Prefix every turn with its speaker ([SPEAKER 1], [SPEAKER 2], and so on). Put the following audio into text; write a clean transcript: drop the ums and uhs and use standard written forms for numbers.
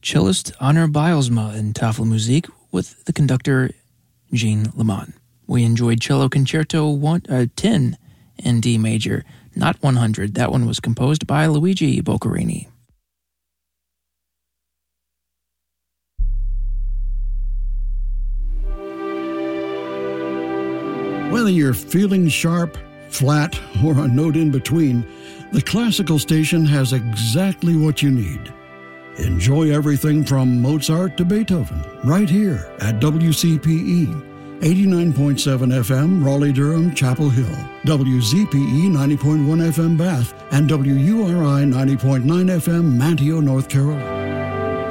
[SPEAKER 1] cellist Anner Bijlsma in Tafelmusik with the conductor Jean Lemon. We enjoyed Cello Concerto 10 in D major, not 100. That one was composed by Luigi Boccherini.
[SPEAKER 2] Whether you're feeling sharp, flat, or a note in between, the Classical Station has exactly what you need. Enjoy everything from Mozart to Beethoven right here at WCPE. 89.7 FM, Raleigh-Durham, Chapel Hill, WZPE 90.1 FM, Bath, and WURI 90.9 FM, Manteo, North Carolina.